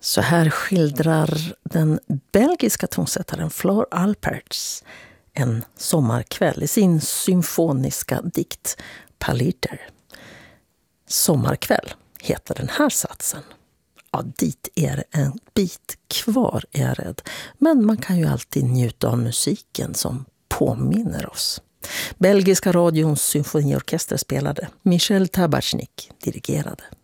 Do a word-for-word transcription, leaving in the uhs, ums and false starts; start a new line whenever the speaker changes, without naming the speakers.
Så här skildrar den belgiska tonsättaren Floor Alperts en sommarkväll i sin symfoniska dikt Paliter. Sommarkväll heter den här satsen. Ja, dit är en bit kvar, är jag rädd. Men man kan ju alltid njuta av musiken som påminner oss. Belgiska radions symfoniorkester spelade. Michel Tabachnik dirigerade.